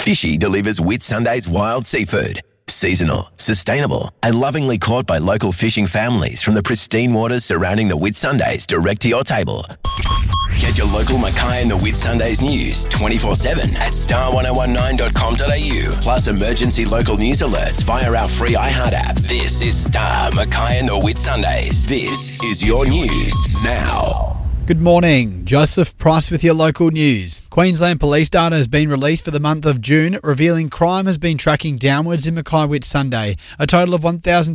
Fishy delivers Whitsundays wild seafood. Seasonal, sustainable, and lovingly caught by local fishing families from the pristine waters surrounding the Whitsundays direct to your table. Get your local Mackay and the Whitsundays news 24/7 at star1019.com.au. Plus emergency local news alerts via our free iHeart app. This is Star Mackay and the Whitsundays. This is your news now. Good morning, Joseph Price with your local news. Queensland police data has been released for the month of June, revealing crime has been tracking downwards in Mackay Whitsunday. A total of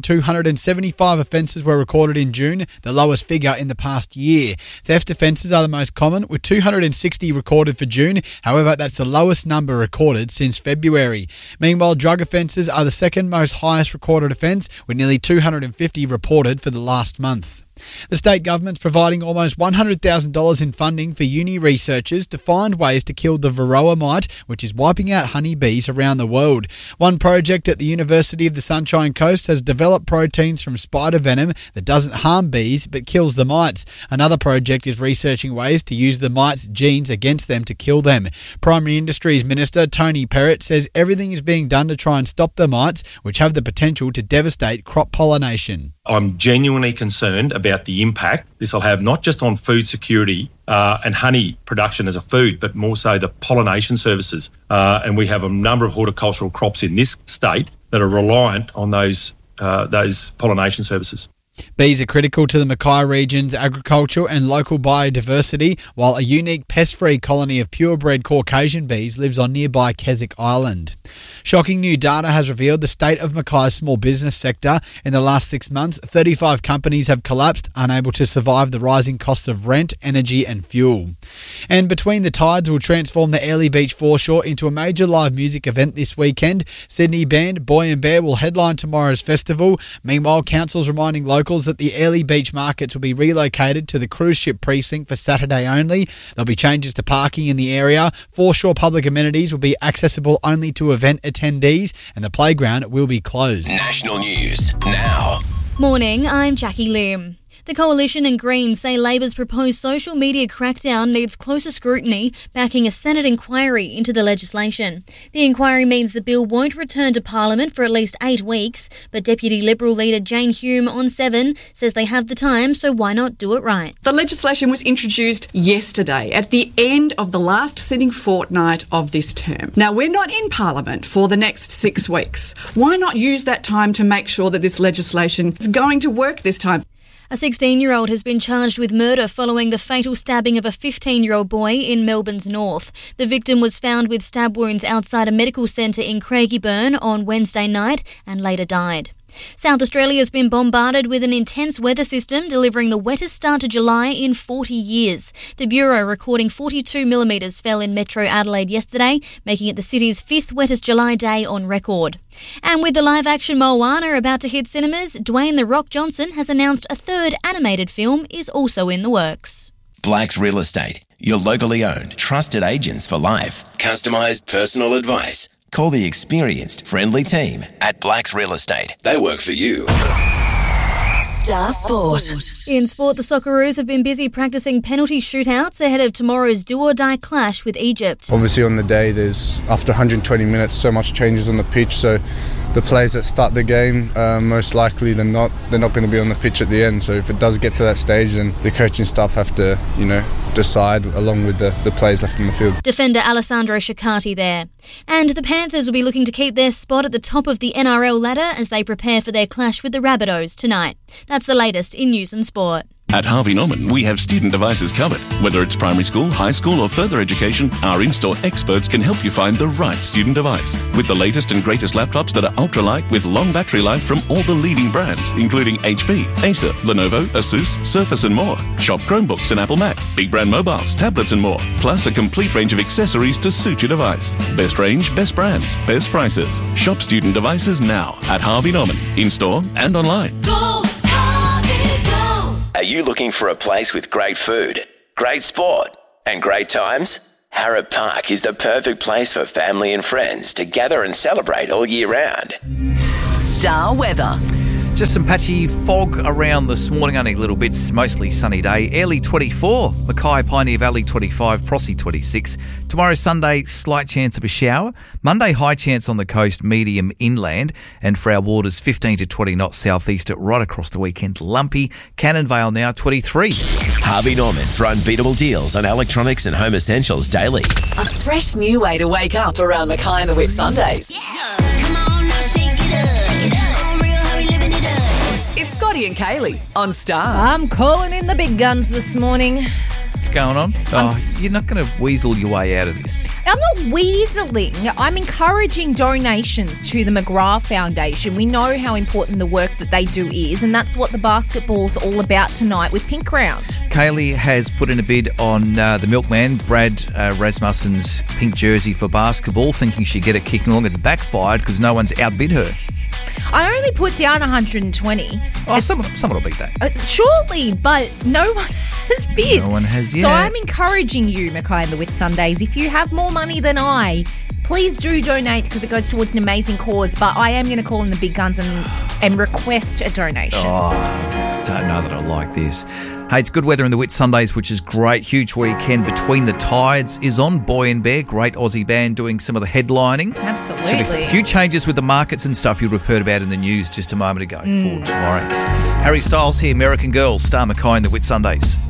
1,275 offences were recorded in June, the lowest figure in the past year. Theft offences are the most common, with 260 recorded for June. However, that's the lowest number recorded since February. Meanwhile, drug offences are the second most highest recorded offence, with nearly 250 reported for the last month. The state government's providing almost $100,000 in funding for uni researchers to find ways to kill the varroa mite, which is wiping out honeybees around the world. One project at the University of the Sunshine Coast has developed proteins from spider venom that doesn't harm bees but kills the mites. Another project is researching ways to use the mites' genes against them to kill them. Primary Industries Minister Tony Perrott says everything is being done to try and stop the mites, which have the potential to devastate crop pollination. I'm genuinely concerned about the impact this will have not just on food security and honey production as a food, but more so the pollination services. And we have a number of horticultural crops in this state that are reliant on those pollination services. Bees are critical to the Mackay region's agriculture and local biodiversity, while a unique pest-free colony of purebred Caucasian bees lives on nearby Keswick Island. Shocking new data has revealed the state of Mackay's small business sector. In the last 6 months, 35 companies have collapsed, unable to survive the rising costs of rent, energy and fuel. And Between the Tides will transform the Airlie Beach foreshore into a major live music event this weekend. Sydney band Boy and Bear will headline tomorrow's festival. Meanwhile, council's reminding locals that the Airlie Beach markets will be relocated to the cruise ship precinct for Saturday only. There'll be changes to parking in the area. Foreshore public amenities will be accessible only to event attendees, and the playground will be closed. National news now. Morning, I'm Jackie Lim. The Coalition and Greens say Labor's proposed social media crackdown needs closer scrutiny, backing a Senate inquiry into the legislation. The inquiry means the bill won't return to Parliament for at least 8 weeks, but Deputy Liberal leader Jane Hume on 7 says they have the time, so why not do it right? The legislation was introduced yesterday at the end of the last sitting fortnight of this term. Now, we're not in Parliament for the next 6 weeks. Why not use that time to make sure that this legislation is going to work this time? A 16-year-old has been charged with murder following the fatal stabbing of a 15-year-old boy in Melbourne's north. The victim was found with stab wounds outside a medical centre in Craigieburn on Wednesday night and later died. South Australia has been bombarded with an intense weather system, delivering the wettest start to July in 40 years. The Bureau recording 42 millimetres fell in Metro Adelaide yesterday, making it the city's 5th wettest July day on record. And with the live-action Moana about to hit cinemas, Dwayne "The Rock" Johnson has announced a third animated film is also in the works. Blacks Real Estate, your locally owned, trusted agents for life. Customised personal advice. Call the experienced, friendly team at Blacks Real Estate. They work for you. Star Sport. In sport, the Socceroos have been busy practicing penalty shootouts ahead of tomorrow's do-or-die clash with Egypt. Obviously on the day, there's after 120 minutes, so much changes on the pitch, so the players that start the game, most likely they're not going to be on the pitch at the end. So if it does get to that stage, then the coaching staff have to, decide along with the players left in the field. Defender Alessandro Shakati there. And the Panthers will be looking to keep their spot at the top of the NRL ladder as they prepare for their clash with the Rabbitohs tonight. That's the latest in news and sport. At Harvey Norman, we have student devices covered. Whether it's primary school, high school or further education, our in-store experts can help you find the right student device. With the latest and greatest laptops that are ultralight with long battery life from all the leading brands, including HP, Acer, Lenovo, Asus, Surface and more. Shop Chromebooks and Apple Mac, big brand mobiles, tablets and more. Plus a complete range of accessories to suit your device. Best range, best brands, best prices. Shop student devices now at Harvey Norman, in-store and online. Go, Harvey, go! Are you looking for a place with great food, great sport and great times? Harrop Park is the perfect place for family and friends to gather and celebrate all year round. Star weather. Just some patchy fog around this morning, only little bits, mostly sunny day. Airlie 24, Mackay, Pioneer Valley 25, Prossie 26. Tomorrow, Sunday, slight chance of a shower. Monday, high chance on the coast, medium inland. And for our waters, 15 to 20 knots southeast right across the weekend. Lumpy. Cannon Vale now 23. Harvey Norman for unbeatable deals on electronics and home essentials daily. A fresh new way to wake up around Mackay and the Whitsundays. Come on now, shake it up. Get up on real, how we living it up. It's Scotty and Kaylee on Star. I'm calling in the big guns this morning. What's going on? You're not going to weasel your way out of this. I'm not weaseling. I'm encouraging donations to the McGrath Foundation. We know how important the work that they do is, and that's what the basketball's all about tonight with Pink Round. Kaylee has put in a bid on the milkman, Brad Rasmussen's pink jersey for basketball, thinking she'd get it kicking along. It's backfired because no one's outbid her. I only put down 120. Oh, someone will beat that. Surely, but no one has bid. No one has yet. So I'm encouraging you, Mackay and the Whitsundays, if you have more money than I, please do donate because it goes towards an amazing cause. But I am going to call in the big guns and request a donation. Oh, I don't know that I like this. Hey, it's good weather in the Whitsundays, which is great. Huge weekend. Between the Tides is on. Boy and Bear, great Aussie band doing some of the headlining. Absolutely. Should be a few changes with the markets and stuff you would have heard about in the news just a moment ago for tomorrow. Harry Styles here, American Girl, Star Mackay and the Whitsundays.